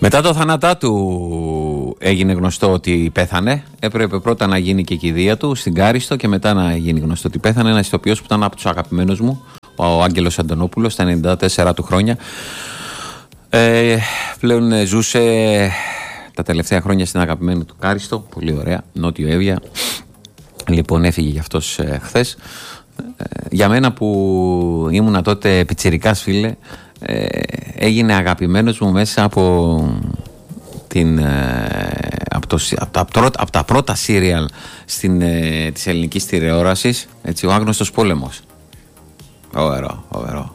Μετά το θάνατά του έγινε γνωστό ότι πέθανε. Έπρεπε πρώτα να γίνει και η κηδεία του στην Κάριστο και μετά να γίνει γνωστό ότι πέθανε. Ένας ηθοποιός που ήταν από τους αγαπημένους μου, ο Άγγελος Αντωνόπουλος, στα 94 του χρόνια. Πλέον ζούσε τα τελευταία χρόνια στην αγαπημένη του Κάριστο. Πολύ ωραία, Νότιο Εύβοια. Λοιπόν, έφυγε γι' αυτός χθες. Για μένα που ήμουνα τότε πιτσιρικάς, φίλε, έγινε αγαπημένος μου μέσα από από τα πρώτα σύριαλ της ελληνικής τηλεόρασης, έτσι, ο Άγνωστος Πόλεμος. Ωραίο.